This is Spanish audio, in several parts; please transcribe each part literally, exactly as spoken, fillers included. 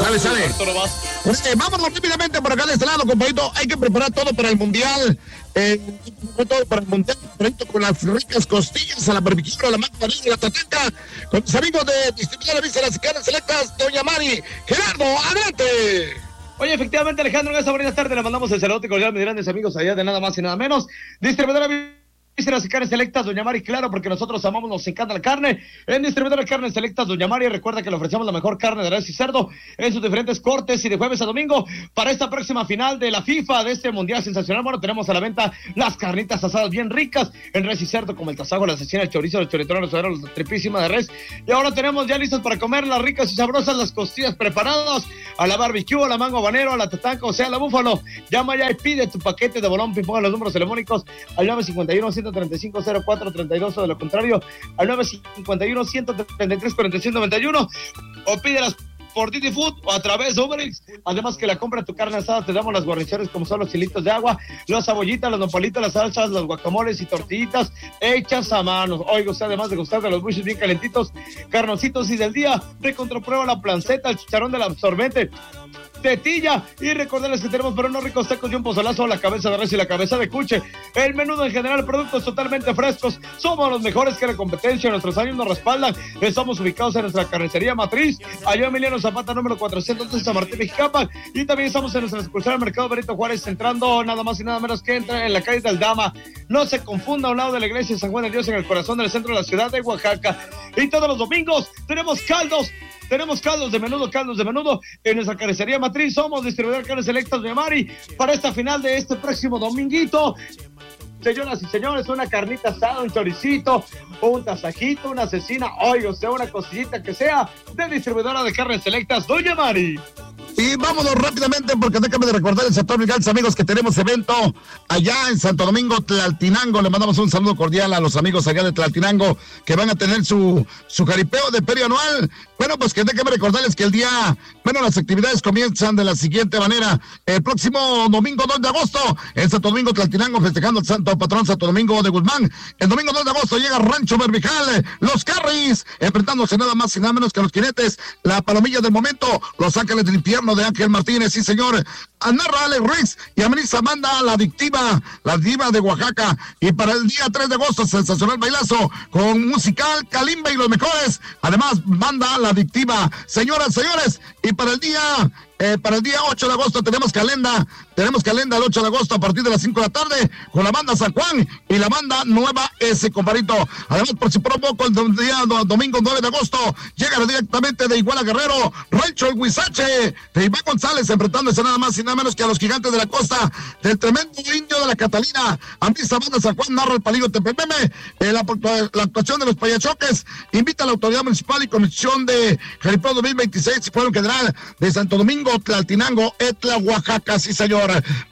Sale, sale. Pues, eh, vámonos rápidamente por acá de este lado, compañito. Hay que preparar todo para el mundial. Eh, todo para el mundial, compañito, con las ricas costillas a la barbecue, a la manga y la tatanca. Con los amigos de Distribuidora Vista Las Carnes Selectas, doña Mari. Gerardo, adelante. Oye, efectivamente, Alejandro, en esta buena tarde le mandamos el saludo cordial, mis grandes amigos allá de nada más y nada menos. Distribuidora Las Carnes Selectas, doña Mari, claro, porque nosotros amamos, nos encanta la carne. En Distribuidora de Carnes Selectas, doña Mari, recuerda que le ofrecemos la mejor carne de res y cerdo en sus diferentes cortes y de jueves a domingo. Para esta próxima final de la FIFA, de este mundial sensacional, bueno, tenemos a la venta las carnitas asadas bien ricas en res y cerdo, como el tasajo, la cecina, el chorizo, el choretón, los sueros, la tripísima de res. Y ahora tenemos ya listos para comer las ricas y sabrosas, las costillas preparadas a la barbecue, a la mango habanero, a la tatanca, o sea, a la búfalo. Llama ya y pide tu paquete de bolón, ponga los números telefónicos al nueve cinco uno, ciento treinta y cinco, cero cuatro treinta y dos, o de lo contrario al nueve cinco uno, ciento treinta y tres, cuarenta y seis noventa y uno, o pídelas por Didi Food o a través de Uber Eats. Además que la compra de tu carne asada, te damos las guarniciones como son los chilitos de agua, las cebollitas, los nopalitos, las salsas, los guacamoles y tortillitas hechas a mano. Oiga usted, además de gustar de los buches bien calentitos, carnocitos y del día, de contraprueba la planceta, el chicharrón del absorbente, tetilla, y recordarles que tenemos para unos ricos tacos y un pozolazo, la cabeza de res y la cabeza de cuche, el menudo en general, productos totalmente frescos. Somos los mejores que la competencia, nuestros años nos respaldan. Estamos ubicados en nuestra carnicería matriz, allá Emiliano Zapata número cuatrocientos de San Martín, Mexicapa, y también estamos en nuestra sucursal del Mercado Benito Juárez, entrando nada más y nada menos que entra en la calle del Dama. No se confunda, a un lado de la iglesia de San Juan de Dios, en el corazón del centro de la ciudad de Oaxaca. Y todos los domingos tenemos caldos, tenemos caldos de menudo, caldos de menudo en nuestra carnicería matriz. Somos Distribuidor de Carnes Selectas de Mari para esta final de este próximo dominguito. Señoras y señores, una carnita asada, un choricito, un tasajito, una cecina, oiga, o sea, una cosillita que sea de Distribuidora de Carnes Selectas, doña Mari. Y vámonos rápidamente porque déjame de recordar el sector Miguel, amigos, que tenemos evento allá en Santo Domingo, Tlaltinango. Le mandamos un saludo cordial a los amigos allá de Tlaltinango que van a tener su, su jaripeo de feria anual. Bueno, pues que déjame recordarles que el día, bueno, las actividades comienzan de la siguiente manera. El próximo domingo dos de agosto, en Santo Domingo, Tlaltinango, festejando el santo patrón Santo Domingo de Guzmán. El domingo dos de agosto llega Rancho Berbijal, los Carris, enfrentándose nada más y nada menos que los jinetes, la palomilla del momento, los ángeles del infierno de Ángel Martínez, sí señor, narra Alex Riggs y ameniza Amanda, la adictiva, la diva de Oaxaca. Y para el día tres de agosto, sensacional bailazo con musical Kalimba y los mejores, además banda la adictiva, señoras, señores. Y para el día Eh, para el día ocho de agosto tenemos calenda, tenemos calenda el ocho de agosto a partir de las cinco de la tarde con la banda San Juan y la banda Nueva S, compadrito. Además, por si por poco, el día domingo nueve de agosto llega directamente de Iguala Guerrero, Rancho El Huizache, de Iván González, enfrentándose nada más y nada menos que a los gigantes de la costa del tremendo indio de la Catalina. A mí esta banda San Juan narra el palillo Tepememe, eh, la, la actuación de los Payachoques, invita a la autoridad municipal y comisión de Jaripeo dos mil veintiséis, fueron general de Santo Domingo, Tlaltinango, Etla, Oaxaca, sí señor.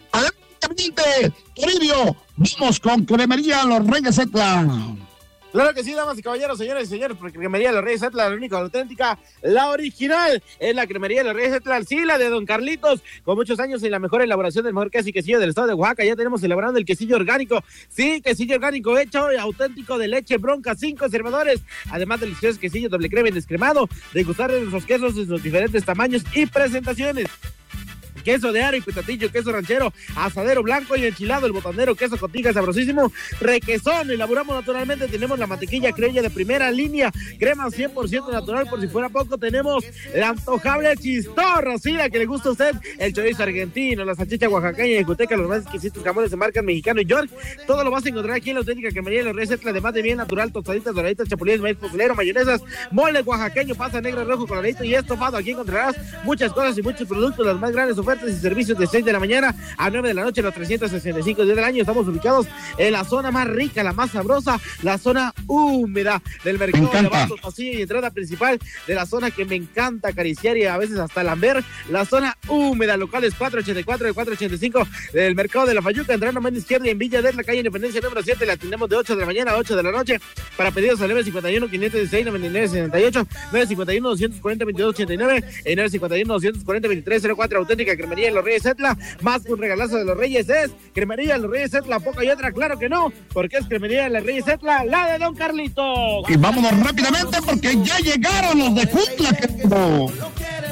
Adelante, Toribio, vamos con Cremería Los Reyes Etla. Claro que sí, damas y caballeros, señores y señores, porque Cremería de los Reyes Etla, la única, la auténtica, la original, es la Cremería de los Reyes Etla, sí, la de Don Carlitos, con muchos años en la mejor elaboración del mejor queso y quesillo del estado de Oaxaca. Ya tenemos elaborando el quesillo orgánico, sí, quesillo orgánico hecho auténtico de leche bronca, sin conservadores, además deliciosos quesillos doble crema y descremado, degustar de nuestros quesos en sus diferentes tamaños y presentaciones. Queso de aro y petatillo, queso ranchero, asadero blanco y enchilado, el botanero, queso cotija sabrosísimo, requesón, elaboramos naturalmente, tenemos la mantequilla criolla de primera línea, crema cien por ciento natural, por si fuera poco, tenemos la antojable chistorra, sí, la que le gusta a usted, el chorizo argentino, la salchicha oaxaqueña y juteca, los más exquisitos jamones de marca mexicano y York, todo lo vas a encontrar aquí en la auténtica Cremería de los Reyes Etla, además de bien natural, tostaditas, doraditas, chapulines, maíz pozolero, mayonesas, mole oaxaqueño, pasta negra, rojo, coloradito y estofado. Aquí encontrarás muchas cosas y muchos productos, las más grandes ofertas y servicios de seis de la mañana a nueve de la noche, los trescientos sesenta y cinco días del año. Estamos ubicados en la zona más rica, la más sabrosa, la zona húmeda del mercado de Abastos, pasillo y entrada principal de la zona que me encanta acariciar y a veces hasta lamber, la zona húmeda, locales cuatro ochenta y cuatro y cuatro ochenta y cinco del mercado de la Fayuca, entrando a mano izquierda y en Villa de la calle Independencia número siete, la atendemos de ocho de la mañana a ocho de la noche. Para pedidos al nueve cincuenta y uno, quinientos dieciséis, noventa y nueve setenta y ocho, nueve cincuenta y uno, doscientos cuarenta, veintidós ochenta y nueve y nueve cincuenta y uno, doscientos cuarenta, veintitrés cero cuatro. Auténtica Cremería de los Reyes Etla, más que un regalazo de los Reyes es Cremería de los Reyes Etla, poca y otra, claro que no, porque es Cremería de los Reyes Etla, la de Don Carlitos. Y vámonos rápidamente porque ya llegaron los de Jutla, querido.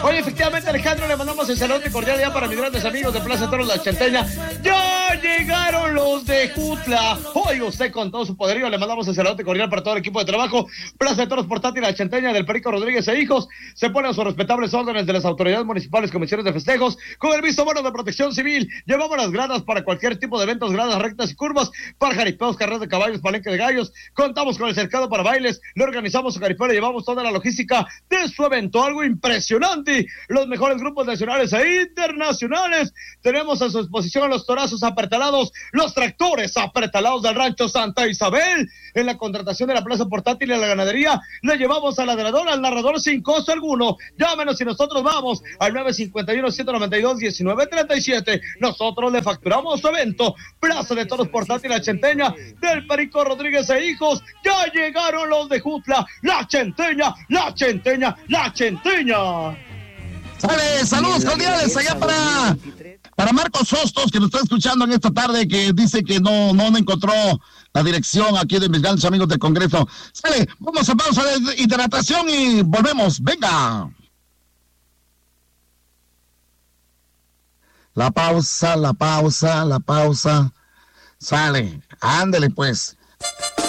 Oye, efectivamente, Alejandro, le mandamos el saludo cordial ya para mis grandes amigos de Plaza Toros La Chanteña. ¡Ya llegaron los de Jutla! Oiga usted, con todo su poderío, le mandamos el saludo cordial para todo el equipo de trabajo. Plaza de Toros Portátil La Chanteña del Perico Rodríguez e Hijos. Se ponen a sus respetables órdenes de las autoridades municipales, comisiones de festejos, con el visto bueno de Protección Civil. Llevamos las gradas para cualquier tipo de eventos, gradas rectas y curvas, para jaripeos, carreras de caballos, palenque de gallos. Contamos con el cercado para bailes, le organizamos su jaripeo, le llevamos toda la logística de su evento, algo impresionante. Los mejores grupos nacionales e internacionales. Tenemos a su exposición los torazos apertalados, los tractores apertalados del rancho Santa Isabel. En la contratación de la plaza portátil y a la ganadería, le llevamos al ladrador, al narrador sin costo alguno. Llámenos y nosotros vamos al nueve cinco uno, ciento noventa y dos, diecinueve treinta y siete. Nosotros le facturamos su evento. Plaza de Toros Portátil La Chanteña del Perico Rodríguez e Hijos. Ya llegaron los de Jutla. La Chanteña, la Chanteña, la Chanteña. Sale, saludos cordiales allá para, para Marcos Hostos, que nos está escuchando en esta tarde, que dice que no, no encontró la dirección aquí de mis grandes amigos del Congreso. Sale, vamos a pausa de hidratación y volvemos. Venga. La pausa, la pausa, la pausa. Sale, ándele pues.